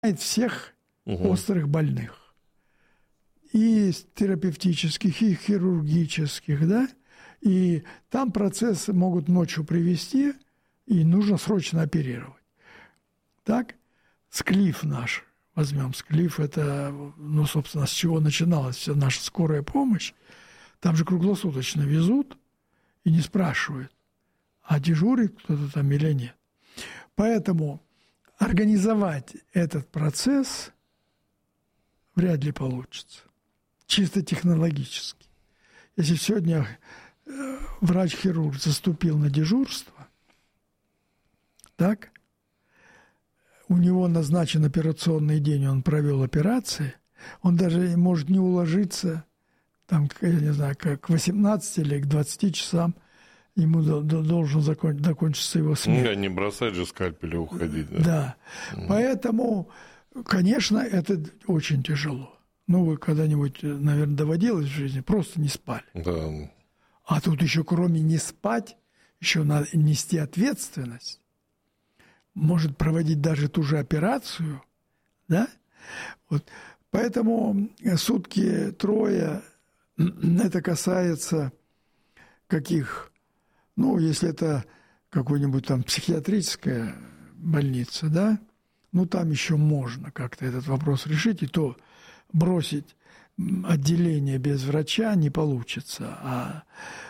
всех острых больных. И терапевтических, и хирургических, да? И там процессы могут ночью привести, и нужно срочно оперировать. Так? Склиф наш, возьмем Склиф, это, ну, собственно, с чего начиналась вся наша скорая помощь. Там же круглосуточно везут и не спрашивают, а дежурит кто-то там или нет. Поэтому организовать этот процесс вряд ли получится. Чисто технологически. Если сегодня врач-хирург заступил на дежурство, так, у него назначен операционный день, он провел операции, он даже может не уложиться, там, я не знаю, к 18 или к 20 часам ему должен закончиться его смерть. Не бросать же скальпель и уходить. Да. Поэтому, конечно, это очень тяжело. Ну, вы когда-нибудь, наверное, доводилось в жизни, просто не спали. Да. А тут еще кроме не спать, еще надо нести ответственность. Может проводить даже ту же операцию, да? Вот. Поэтому сутки трое, это касается каких, ну, если это какой-нибудь там психиатрическая больница, да, ну, там еще можно как-то этот вопрос решить, и то бросить отделение без врача не получится.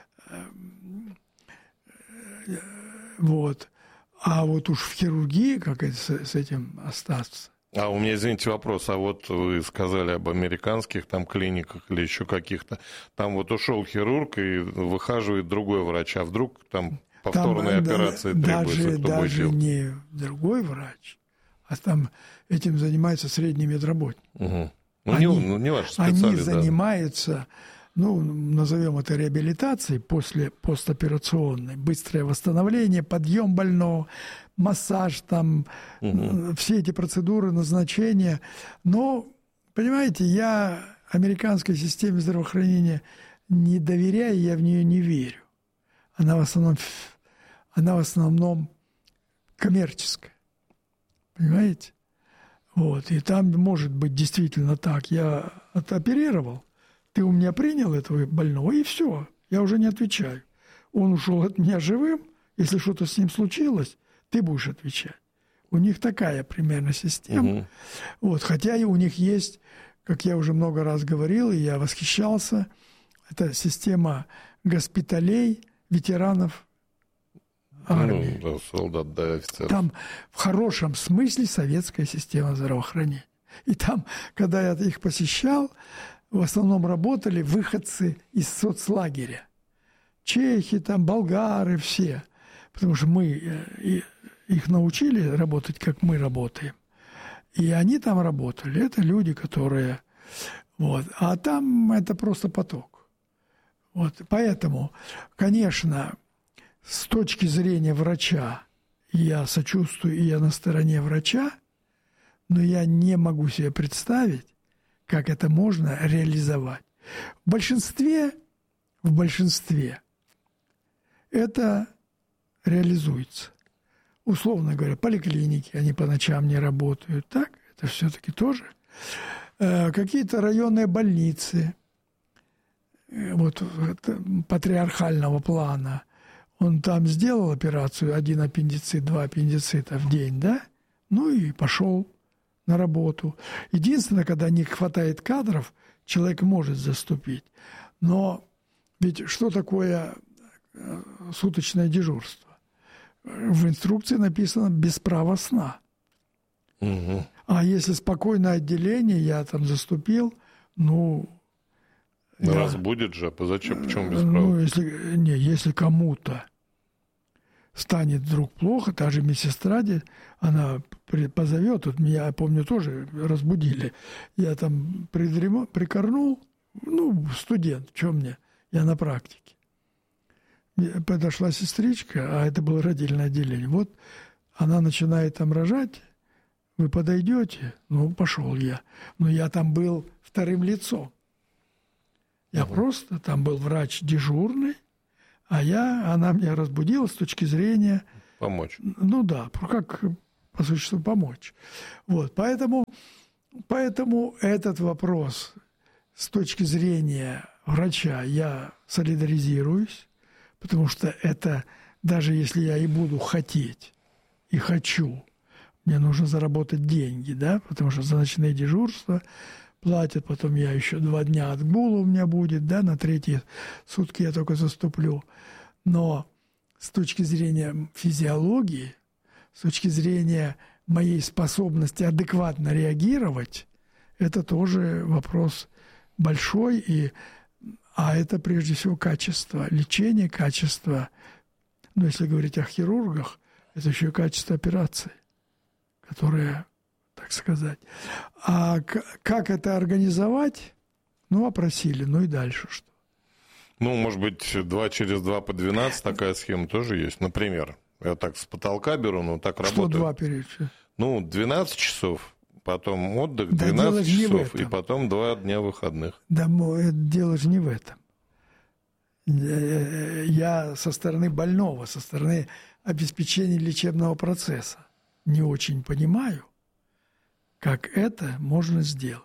Вот. А вот уж в хирургии, как это с этим остаться? А у меня, извините, вопрос. А вот вы сказали об американских там клиниках или еще каких-то. Там вот ушел хирург и выхаживает другой врач, а вдруг там повторные операции требуются, кто будет даже делать? Не другой врач, а там этим занимается средний медработник. Угу. Не ваш специалист. Они занимаются, ну, назовем это реабилитацией после постоперационной, быстрое восстановление, подъем больного, массаж, там, все эти процедуры, назначения. Но, понимаете, я американской системе здравоохранения не доверяю, я в нее не верю. Она в основном коммерческая. Понимаете? Вот. И там может быть действительно так. Я оперировал, ты у меня принял этого больного, и все. Я уже не отвечаю. Он ушел от меня живым. Если что-то с ним случилось, ты будешь отвечать. У них такая примерно система. Вот. Хотя и у них есть, как я уже много раз говорил, и я восхищался, это система госпиталей ветеранов армии. Ну, да, солдат, да, офицер. Там в хорошем смысле советская система здравоохранения. И там, когда я их посещал, в основном работали выходцы из соцлагеря. Чехи, там, болгары, все. Потому что мы их научили работать, как мы работаем. И они там работали. Это люди, которые... Вот. А там это просто поток. Вот. Поэтому, конечно, с точки зрения врача я сочувствую, и я на стороне врача, но я не могу себе представить, как это можно реализовать. В большинстве это реализуется. Условно говоря, поликлиники, они по ночам не работают. Так, это все-таки тоже. Какие-то районные больницы, вот патриархального плана, он там сделал операцию, 1 аппендицит, 2 аппендицита в день, да? Ну и пошел на работу. Единственное, когда не хватает кадров, человек может заступить. Но ведь что такое суточное дежурство? В инструкции написано «без права сна». А если спокойное отделение, я там заступил, ну... Разбудит же, зачем? Почему без права? Ну, если кому-то станет вдруг плохо, та же медсестра, она позовет, вот меня, я помню, тоже разбудили. Я там прикорнул, ну, студент, что мне, я на практике. Подошла сестричка, а это было родильное отделение. Вот она начинает там рожать, вы подойдете? Ну, пошел я. Но я там был вторым лицом. Я просто, там был врач дежурный, а она меня разбудила с точки зрения... Помочь. Ну да, как по существу помочь. Вот, поэтому этот вопрос с точки зрения врача я солидаризируюсь, потому что это, даже если я и буду хотеть, и хочу, мне нужно заработать деньги, да, потому что за ночные дежурства платят, потом я еще 2 дня отгула у меня будет, да, на 3-й сутки я только заступлю. Но с точки зрения физиологии, с точки зрения моей способности адекватно реагировать, это тоже вопрос большой, а это прежде всего качество лечения, качество, ну, если говорить о хирургах, это еще и качество операции, которые, так сказать. А как это организовать? Ну, опросили, ну и дальше что? Ну, может быть, 2 через 2 по 12 такая схема тоже есть, например. Я так с потолка беру, но так работает. Что 2 перед? Ну, 12 часов, потом отдых, 12 часов, и потом 2 дня выходных. Да, дело же не в этом. Я со стороны больного, со стороны обеспечения лечебного процесса не очень понимаю, как это можно сделать.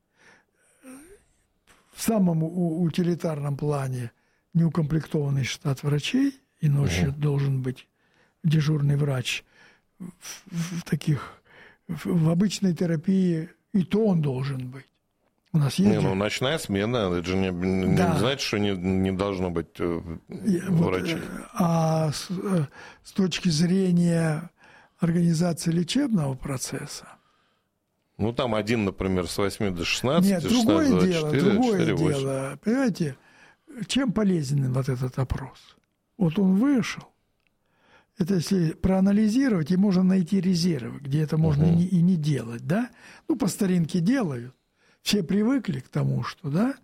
В самом утилитарном плане неукомплектованный штат врачей, и ночью должен быть дежурный врач в обычной терапии, и то он должен быть. У нас есть ночная смена, это же не значит, что не должно быть врачей. А с точки зрения организации лечебного процесса, ну, там один, например, с 8 до 16, нет, 16 другое до 24, другое 4, 8. дело. Понимаете, чем полезен вот этот опрос? Вот он вышел. Это если проанализировать, и можно найти резервы, где это можно и не делать, да? Ну, по старинке делают. Все привыкли к тому, что, да?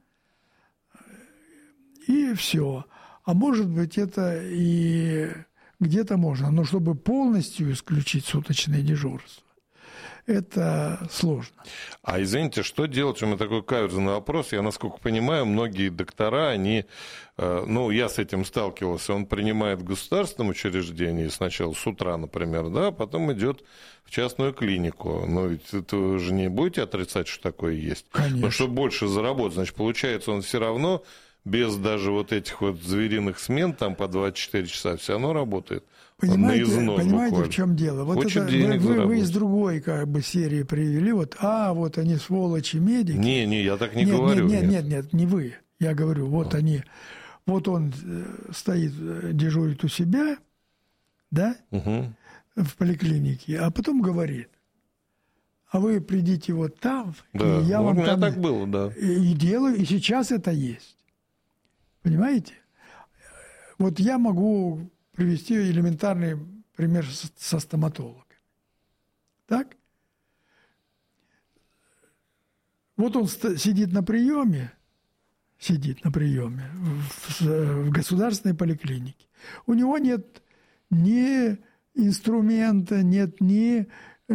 И все. А может быть, это и где-то можно. Но чтобы полностью исключить суточное дежурство, это сложно. А извините, что делать? У меня такой каверзный вопрос. Я, насколько понимаю, многие доктора, они, ну, я с этим сталкивался, он принимает в государственном учреждении сначала с утра, например, да, а потом идет в частную клинику. Но ведь вы же не будете отрицать, что такое есть? Конечно. Но чтобы больше заработать, значит, получается, он все равно без даже вот этих вот звериных смен, там по 24 часа, все равно работает. Понимаете, в чем дело? Вот хочет это вы из другой как бы серии привели. Вот они сволочи медики. Не, я так не говорю. Нет, не вы. Я говорю, вот они, вот он стоит, дежурит у себя, да, в поликлинике, а потом говорит: а вы придите вот там, да, и я вам там... так было, да. И делаю, и сейчас это есть. Понимаете? Вот я могу привести элементарный пример со стоматологом. Так? Вот он сидит на приеме в государственной поликлинике. У него нет ни инструмента, нет ни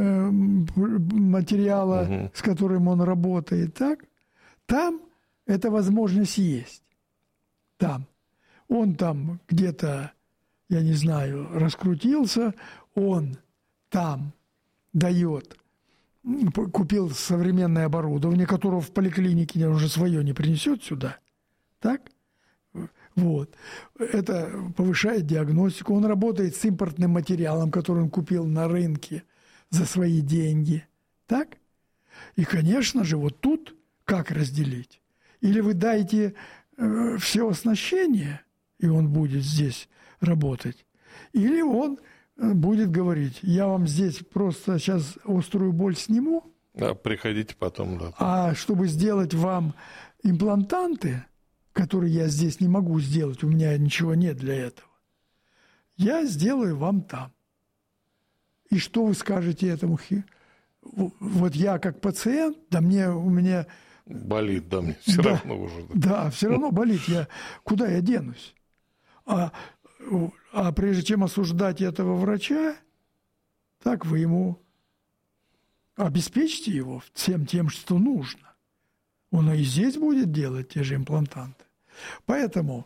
материала, с которым он работает. Так? Там эта возможность есть. Там. Он там где-то, я не знаю, раскрутился, он там дает, купил современное оборудование, которого в поликлинике он уже свое не принесет сюда. Так? Вот. Это повышает диагностику. Он работает с импортным материалом, который он купил на рынке за свои деньги. Так? И, конечно же, вот тут как разделить? Или вы дайте все оснащение, и он будет здесь работать, или он будет говорить: я вам здесь просто сейчас острую боль сниму, да, приходите потом, да. А чтобы сделать вам имплантанты, которые я здесь не могу сделать, у меня ничего нет для этого, я сделаю вам там. И что вы скажете этому? Вот я как пациент, у меня болит, да, мне все равно уже. Да, все равно болит. Куда я денусь? А прежде чем осуждать этого врача, так вы ему обеспечьте его всем тем, что нужно. Он и здесь будет делать те же имплантанты. Поэтому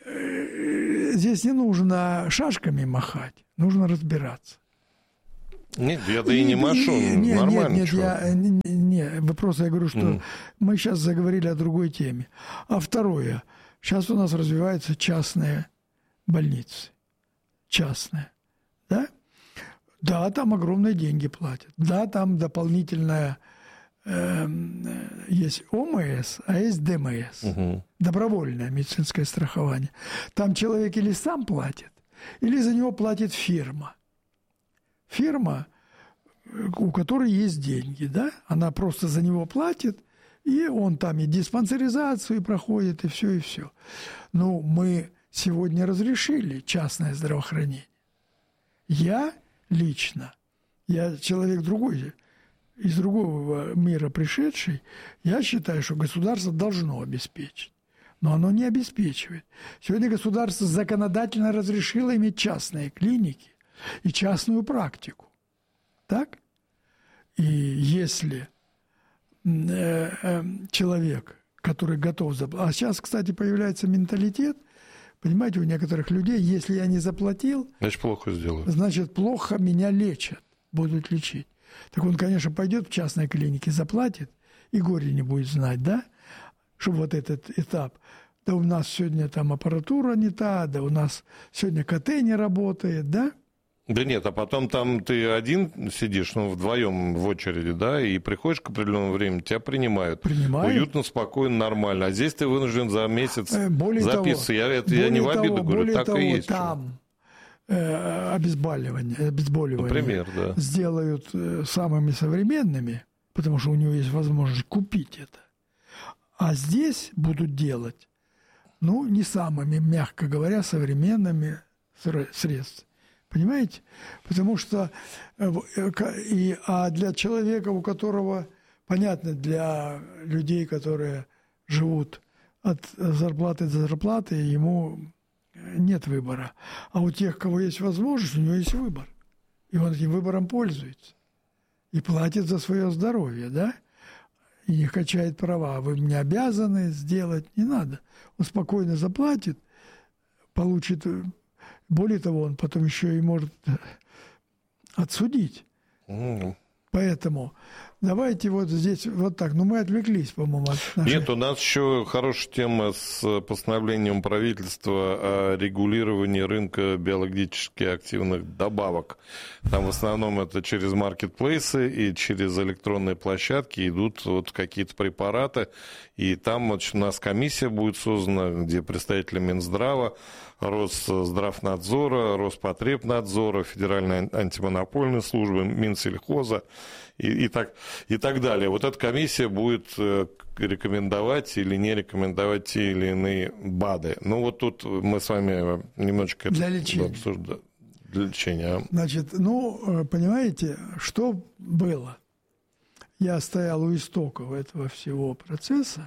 здесь не нужно шашками махать, нужно разбираться. Нет, я и не машу, нормально. Нет, просто я говорю, что мы сейчас заговорили о другой теме. А второе, сейчас у нас развиваются частные больницы. Частные, да? Да, там огромные деньги платят. Да, там дополнительная есть ОМС, а есть ДМС. Добровольное медицинское страхование. Там человек или сам платит, или за него платит фирма. Фирма, у которой есть деньги, да? Она просто за него платит, и он там и диспансеризацию проходит, и все, и все. Ну, мы сегодня разрешили частное здравоохранение. Я лично, я человек другой, из другого мира пришедший, я считаю, что государство должно обеспечить. Но оно не обеспечивает. Сегодня государство законодательно разрешило иметь частные клиники и частную практику. Так? И если человек, который готов заплатить... А сейчас, кстати, появляется менталитет, понимаете, у некоторых людей, если я не заплатил... Значит, плохо сделают. Значит, плохо меня лечат, будут лечить. Так он, конечно, пойдет в частной клинике, заплатит, и горе не будет знать, да? Чтобы вот этот этап. Да у нас сегодня там аппаратура не та, да у нас сегодня КТ не работает, да? Да нет, а потом там ты один сидишь, ну, вдвоем в очереди, да, и приходишь к определенному времени, тебя принимают. Уютно, спокойно, нормально. А здесь ты вынужден за месяц записываться. Я не в обиду говорю, так и есть. Там обезболивание например, да. сделают самыми современными, потому что у него есть возможность купить это. А здесь будут делать, ну, не самыми, мягко говоря, современными средствами. Понимаете? Потому что для человека, у которого, понятно, для людей, которые живут от зарплаты до зарплаты, ему нет выбора. А у тех, у кого есть возможность, у него есть выбор. И он этим выбором пользуется. И платит за свое здоровье, да? И не качает права. Вы мне обязаны сделать, не надо. Он спокойно заплатит, получит... Более того, он потом еще и может отсудить. Поэтому давайте вот здесь вот так. Ну, мы отвлеклись, по-моему, от нашей... Нет, у нас еще хорошая тема с постановлением правительства о регулировании рынка биологически активных добавок. Там в основном это через маркетплейсы и через электронные площадки идут вот какие-то препараты. И там вот у нас комиссия будет создана, где представители Минздрава, Росздравнадзора, Роспотребнадзора, Федеральной антимонопольной службы, Минсельхоза и так далее. Вот эта комиссия будет рекомендовать или не рекомендовать те или иные БАДы. Ну вот тут мы с вами немножечко для лечения. Обсуждаем. Для лечения. Значит, ну, понимаете, что было? Я стоял у истоков этого всего процесса.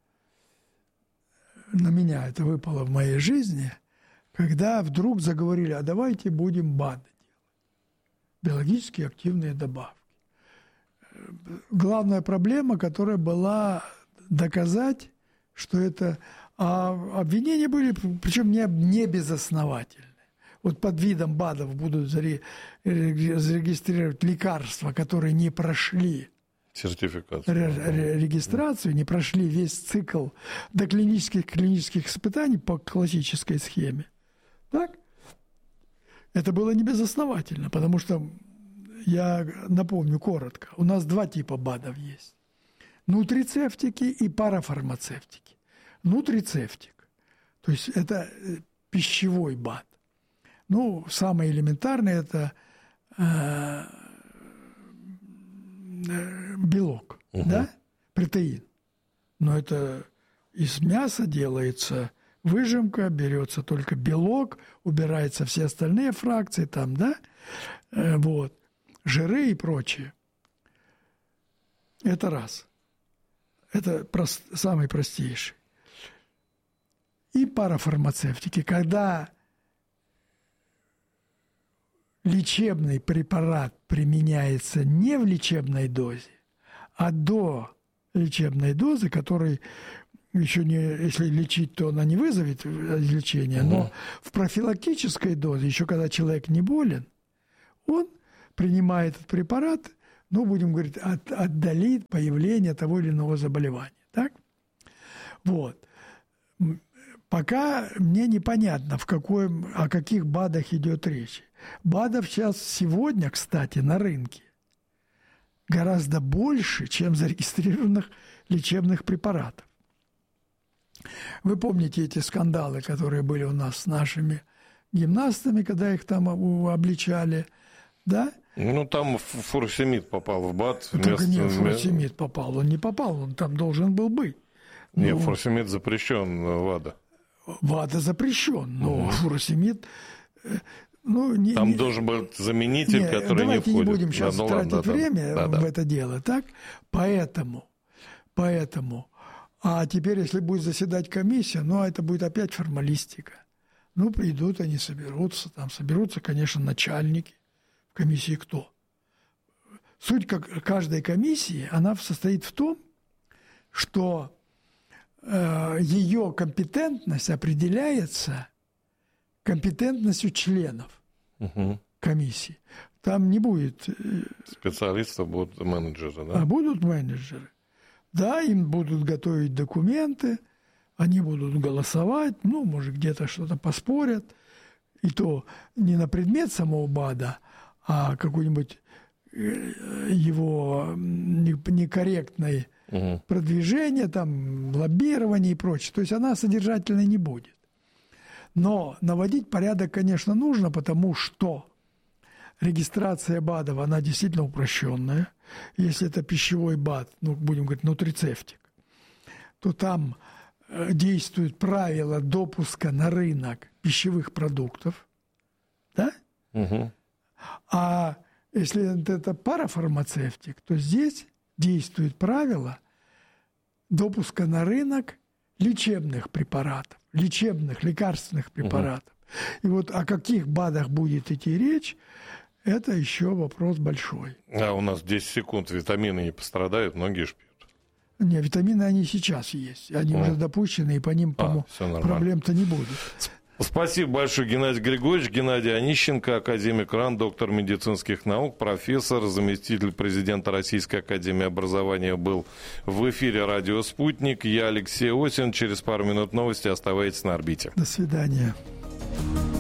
На меня это выпало в моей жизни, когда вдруг заговорили, а давайте будем БАДы делать. Биологически активные добавки. Главная проблема, которая была доказать, что это... А обвинения были, причем не безосновательные. Вот под видом БАДов будут зарегистрировать лекарства, которые не прошли регистрацию, не прошли весь цикл доклинических испытаний по классической схеме. Так? Это было не безосновательно, потому что, я напомню коротко, у нас два типа БАДов есть. Нутрицептики и парафармацевтики. Нутрицептик, то есть это пищевой БАД. Ну, самый элементарный – это белок, да, протеин. Но это из мяса делается выжимка, берется только белок, убираются все остальные фракции там, да, вот, жиры и прочее. Это раз. Это самый простейший. И парафармацевтики, когда лечебный препарат применяется не в лечебной дозе, а до лечебной дозы, который еще не, если лечить, то она не вызовет лечения, но в профилактической дозе, еще когда человек не болен, он принимая этот препарат, ну, будем говорить, отдалит появление того или иного заболевания. Так? Вот. Пока мне непонятно, о каких БАДах идет речь. БАДов сейчас сегодня, кстати, на рынке гораздо больше, чем зарегистрированных лечебных препаратов. Вы помните эти скандалы, которые были у нас с нашими гимнастами, когда их там обличали, да? Ну, там фуросемид попал в БАД. Только не фуросемид попал, он не попал, он там должен был быть. Нет, фуросемид запрещен ВАДА. ВАДА запрещен, но фуросемид... Там должен быть заменитель, который не входит. Давайте не будем сейчас тратить время в это дело, так? Поэтому. А теперь, если будет заседать комиссия, это будет опять формалистика. Придут, они соберутся, конечно, начальники. В комиссии кто? Суть каждой комиссии, она состоит в том, что ее компетентность определяется компетентностью членов комиссии. Там не будет... Специалистов, будут менеджеры, да? Будут менеджеры. Да, им будут готовить документы, они будут голосовать, может, где-то что-то поспорят. И то не на предмет самого БАДа, а какой-нибудь его некорректное продвижение, лоббирование и прочее. То есть она содержательной не будет. Но наводить порядок, конечно, нужно, потому что регистрация БАДов, она действительно упрощенная. Если это пищевой БАД, будем говорить, нутрицептик, то там действуют правила допуска на рынок пищевых продуктов. Да? А если это парафармацевтик, то здесь действуют правила допуска на рынок лечебных препаратов, лекарственных препаратов. И о каких БАДах будет идти речь, это еще вопрос большой. А у нас 10 секунд, витамины не пострадают, многие же пьют. Не, витамины, они сейчас есть. Они уже допущены, и по ним, проблем-то не будет. Спасибо большое, Геннадий Григорьевич. Геннадий Онищенко, академик РАН, доктор медицинских наук, профессор, заместитель президента Российской академии образования был в эфире «Радио Спутник». Я Алексей Осин. Через пару минут новости. Оставайтесь на орбите. До свидания.